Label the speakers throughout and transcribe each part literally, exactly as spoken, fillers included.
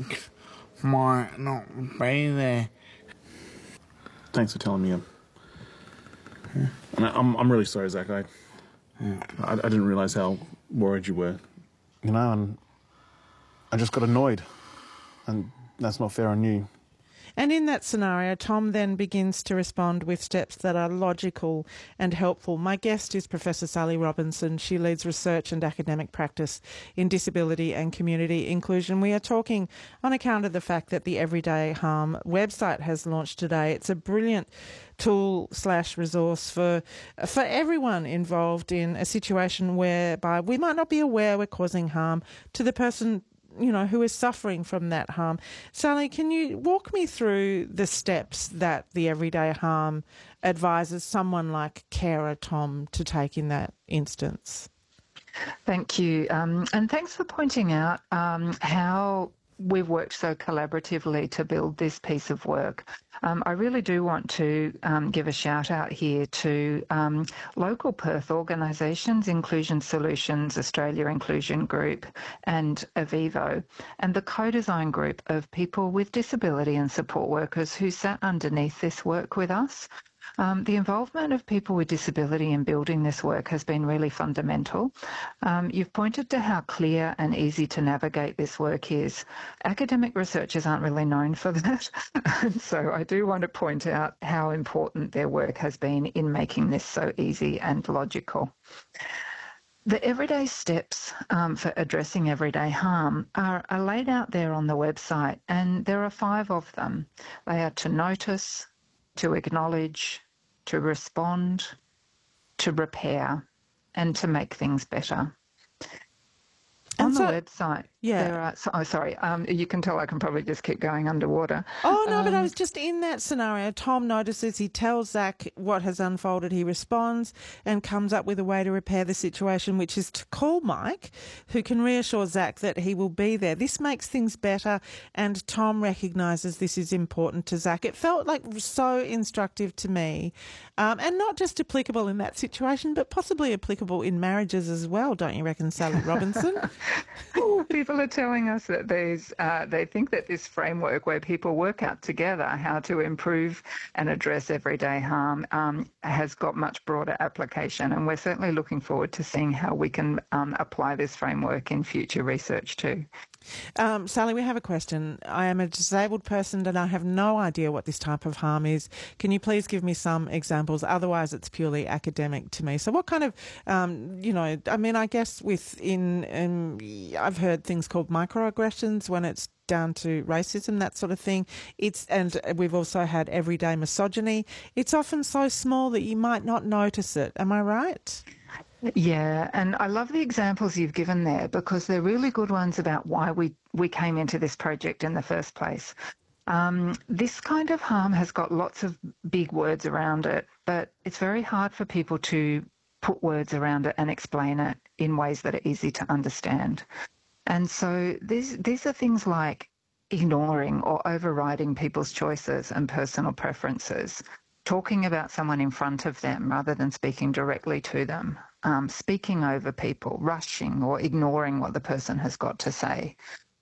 Speaker 1: Zach might not be there.
Speaker 2: Thanks for telling me. Yeah. And I, I'm I'm really sorry, Zach. I,
Speaker 1: Yeah.
Speaker 2: I I didn't realise how worried you were. You know, and I just got annoyed, and that's not fair on you.
Speaker 3: And in that scenario, Tom then begins to respond with steps that are logical and helpful. My guest is Professor Sally Robinson. She leads research and academic practice in disability and community inclusion. We are talking on account of the fact that the Everyday Harm website has launched today. It's a brilliant tool slash resource for for everyone involved in a situation whereby we might not be aware we're causing harm to the person, you know, who is suffering from that harm. Sally, can you walk me through the steps that the Everyday Harm advises someone like carer Tom to take in that instance?
Speaker 4: Thank you. Um, and thanks for pointing out um, how we've worked so collaboratively to build this piece of work. Um, I really do want to um, give a shout out here to um, local Perth organisations, Inclusion Solutions, Australia Inclusion Group and Avivo, and the co-design group of people with disability and support workers who sat underneath this work with us. Um, the involvement of people with disability in building this work has been really fundamental. Um, you've pointed to how clear and easy to navigate this work is. Academic researchers aren't really known for that, and so I do want to point out how important their work has been in making this so easy and logical. The everyday steps um, for addressing everyday harm are, are laid out there on the website, and there are five of them. They are to notice, to acknowledge, to respond, to repair, and to make things better.
Speaker 3: And
Speaker 4: on
Speaker 3: so,
Speaker 4: the website,
Speaker 3: yeah.
Speaker 4: there are, so, oh, sorry, um, you can tell I can probably just keep going underwater.
Speaker 3: Oh, no, um, but I
Speaker 4: Um,
Speaker 3: was just in that scenario. Tom notices, he tells Zach what has unfolded, he responds and comes up with a way to repair the situation, which is to call Mike, who can reassure Zach that he will be there. This makes things better, and Tom recognises this is important to Zach. It felt like so instructive to me, um, and not just applicable in that situation, but possibly applicable in marriages as well, don't you reckon, Sally Robinson?
Speaker 4: Ooh, people are telling us that there's, uh, they think that this framework where people work out together how to improve and address everyday harm um, has got much broader application, and we're certainly looking forward to seeing how we can um, apply this framework in future research too.
Speaker 3: Um, Sally, we have a question. I am a disabled person and I have no idea what this type of harm is. Can you please give me some examples? Otherwise, it's purely academic to me. So what kind of, um, you know, I mean, I guess within, um, I've heard things called microaggressions when it's down to racism, that sort of thing. It's, and we've also had everyday misogyny. It's often so small that you might not notice it. Am I right?
Speaker 4: Yeah, and I love the examples you've given there because they're really good ones about why we, we came into this project in the first place. Um, this kind of harm has got lots of big words around it, but it's very hard for people to put words around it and explain it in ways that are easy to understand. And so these, these are things like ignoring or overriding people's choices and personal preferences, talking about someone in front of them rather than speaking directly to them, um, speaking over people, rushing or ignoring what the person has got to say.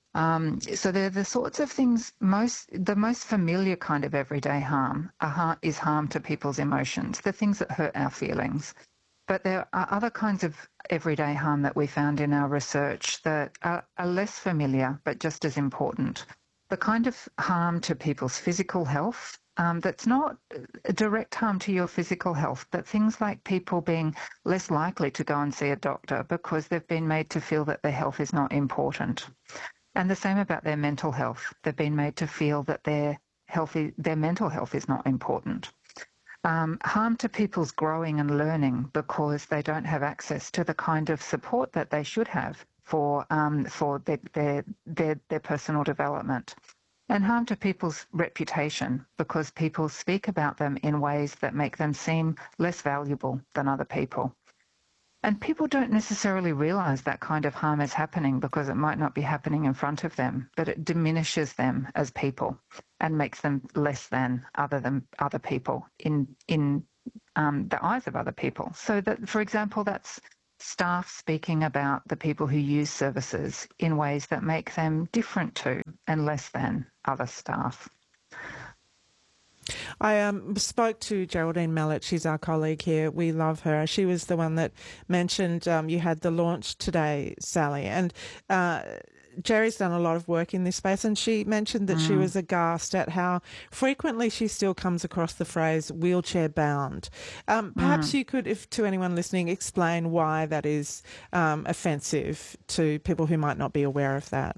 Speaker 4: Um, so they're the sorts of things, most the most familiar kind of everyday harm are, is harm to people's emotions, the things that hurt our feelings. But there are other kinds of everyday harm that we found in our research that are, are less familiar but just as important. The kind of harm to people's physical health, Um, that's not a direct harm to your physical health, but things like people being less likely to go and see a doctor because they've been made to feel that their health is not important. And the same about their mental health. They've been made to feel that their healthy, their mental health is not important. Um, harm to people's growing and learning because they don't have access to the kind of support that they should have for um, for their, their their their personal development. And harm to people's reputation because people speak about them in ways that make them seem less valuable than other people. And people don't necessarily realise that kind of harm is happening because it might not be happening in front of them, but it diminishes them as people and makes them less than other than other people in in um, the eyes of other people. So that, for example, that's staff speaking about the people who use services in ways that make them different to and less than other staff.
Speaker 3: I um, spoke to Geraldine Mallet. She's our colleague here. We love her. She was the one that mentioned um, you had the launch today, Sally. And uh, Jerry's done a lot of work in this space, and she mentioned that mm. she was aghast at how frequently she still comes across the phrase wheelchair bound. Um, perhaps mm. you could, if to anyone listening, explain why that is um, offensive to people who might not be aware of that.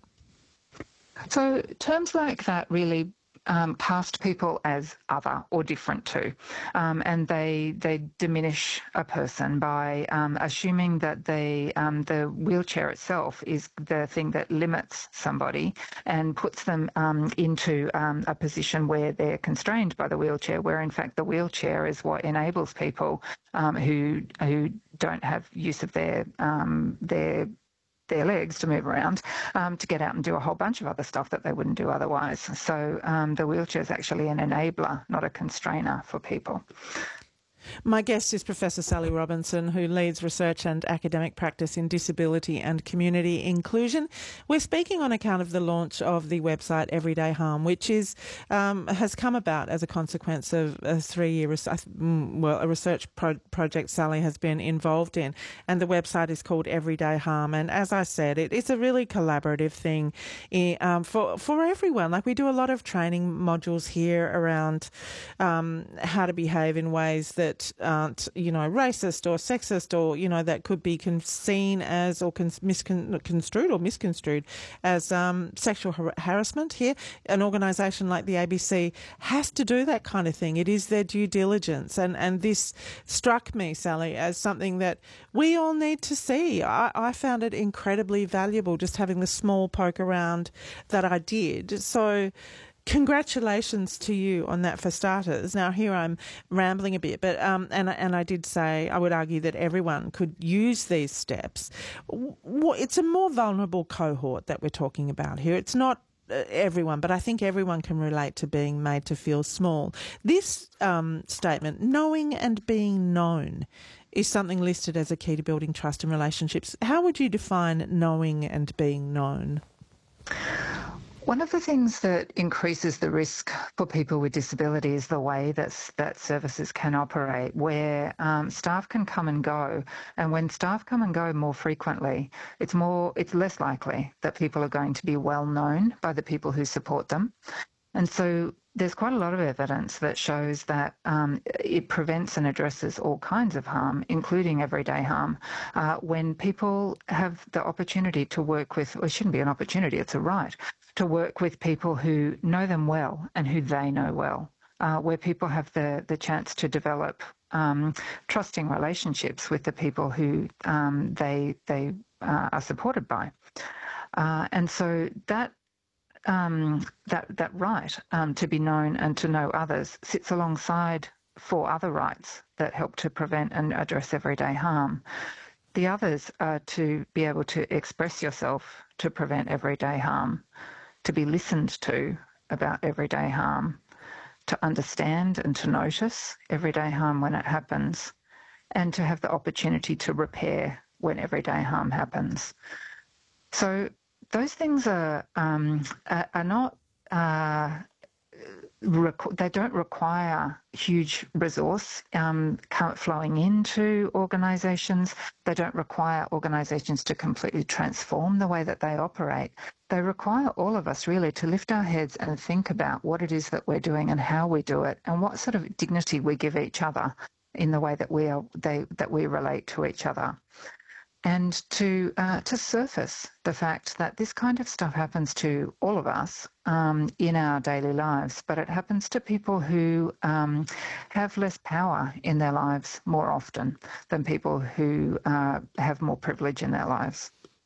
Speaker 4: So terms like that really Um, cast people as other or different to, um, and they they diminish a person by um, assuming that they um, the wheelchair itself is the thing that limits somebody and puts them um, into um, a position where they're constrained by the wheelchair, where in fact the wheelchair is what enables people um, who who don't have use of their um, their their legs to move around, um, to get out and do a whole bunch of other stuff that they wouldn't do otherwise. So um, the wheelchair is actually an enabler, not a constrainer for people.
Speaker 3: My guest is Professor Sally Robinson, who leads research and academic practice in disability and community inclusion. We're speaking on account of the launch of the website Everyday Harm, which is um, has come about as a consequence of a three-year well a research pro- project Sally has been involved in, and the website is called Everyday Harm. And as I said, it, it's a really collaborative thing um, for for everyone. Like, we do a lot of training modules here around um, how to behave in ways that aren't, you know, racist or sexist, or, you know, that could be con- seen as or con- misconstrued or misconstrued as um, sexual har- harassment here. An organisation like the A B C has to do that kind of thing. It is their due diligence. And, and this struck me, Sally, as something that we all need to see. I, I found it incredibly valuable, just having the small poke around that I did. So congratulations to you on that, for starters. Now, here I'm rambling a bit, but um, and and I did say I would argue that everyone could use these steps. It's a more vulnerable cohort that we're talking about here. It's not everyone, but I think everyone can relate to being made to feel small. This um, statement, knowing and being known, is something listed as a key to building trust in relationships. How would you define knowing and being known?
Speaker 4: One of the things that increases the risk for people with disability is the way that that services can operate, where um, staff can come and go, and when staff come and go more frequently, it's more, it's less likely that people are going to be well known by the people who support them. And so there's quite a lot of evidence that shows that um, it prevents and addresses all kinds of harm, including everyday harm, uh, when people have the opportunity to work with, well, it shouldn't be an opportunity, it's a right, to work with people who know them well and who they know well, uh, where people have the, the chance to develop um, trusting relationships with the people who um, they, they uh, are supported by. Uh, and so that Um, that that right um, to be known and to know others sits alongside four other rights that help to prevent and address everyday harm. The others are to be able to express yourself to prevent everyday harm, to be listened to about everyday harm, to understand and to notice everyday harm when it happens, and to have the opportunity to repair when everyday harm happens. So those things are um, are, are not. Uh, requ- they don't require huge resource um, flowing into organisations. They don't require organisations to completely transform the way that they operate. They require all of us really to lift our heads and think about what it is that we're doing and how we do it, and what sort of dignity we give each other in the way that we are they that we relate to each other. And to uh, to surface the fact that this kind of stuff happens to all of us um, in our daily lives, but it happens to people who um, have less power in their lives more often than people who uh, have more privilege in their lives.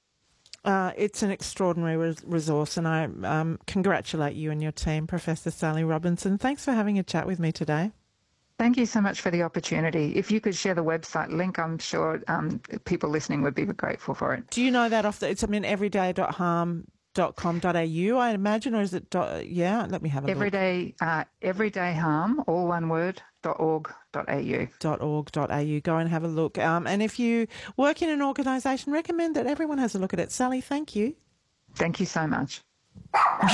Speaker 3: Uh, it's an extraordinary res- resource, and I um, congratulate you and your team, Professor Sally Robinson. Thanks for having a chat with me today.
Speaker 4: Thank you so much for the opportunity. If you could share the website link, I'm sure um, people listening would be grateful for it.
Speaker 3: Do you know that off the, it's, I mean, everyday dot harm dot com dot a u, I imagine, or is it, dot, yeah, let me have a
Speaker 4: Everyday,
Speaker 3: look.
Speaker 4: Uh, everyday harm, all one word, dot org dot a u.
Speaker 3: Dot org dot a u. Go and have a look. Um, and if you work in an organisation, recommend that everyone has a look at it. Sally, thank you.
Speaker 4: Thank you so much.